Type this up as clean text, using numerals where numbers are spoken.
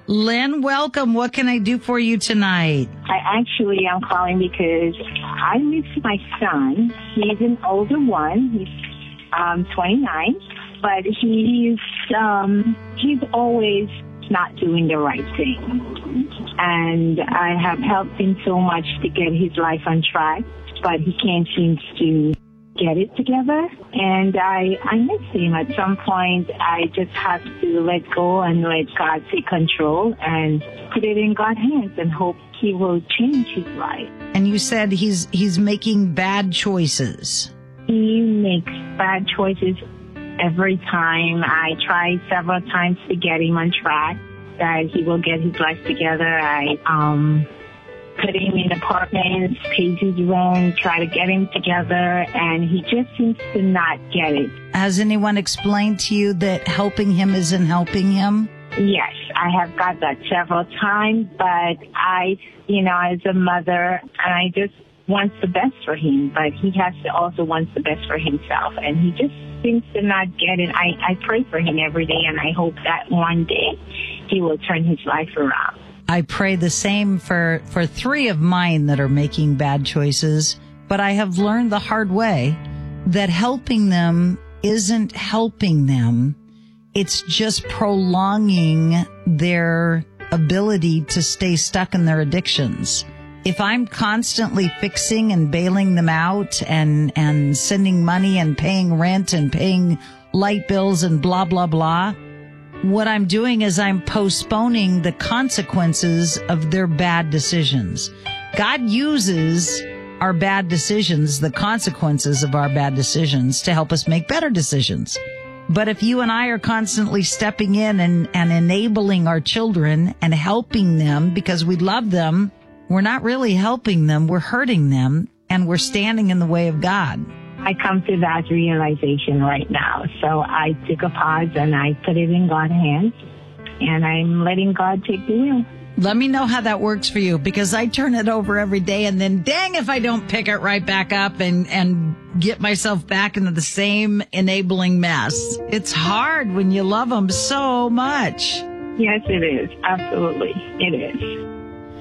Lynn, welcome. What can I do for you tonight? I'm calling because I miss my son. He's an older one. He's 29, but he's always not doing the right thing. And I have helped him so much to get his life on track, but he can't seem to get it together. And I miss him. At some point, I just have to let go and let God take control and put it in God's hands and hope he will change his life. And you said he's making bad choices. He makes bad choices every time. I try several times to get him on track, that he will get his life together. I put him in apartments, pays his rent, try to get him together, and he just seems to not get it. Has anyone explained to you that helping him isn't helping him? Yes, I have got that several times, but I, as a mother, I just wants the best for him, but he has to also wants the best for himself, and he just seems to not get it. I pray for him every day, and I hope that one day he will turn his life around. I pray the same for 3 of mine that are making bad choices, but I have learned the hard way that helping them isn't helping them. It's just prolonging their ability to stay stuck in their addictions. If I'm constantly fixing and bailing them out and sending money and paying rent and paying light bills and blah, blah, blah, what I'm doing is I'm postponing the consequences of their bad decisions. God uses our bad decisions, the consequences of our bad decisions, to help us make better decisions. But if you and I are constantly stepping in and enabling our children and helping them because we love them, we're not really helping them, we're hurting them, and we're standing in the way of God. I come to that realization right now. So I took a pause and I put it in God's hands, and I'm letting God take the wheel. Let me know how that works for you, because I turn it over every day, and then dang if I don't pick it right back up and get myself back into the same enabling mess. It's hard when you love them so much. Yes, it is. Absolutely. It is.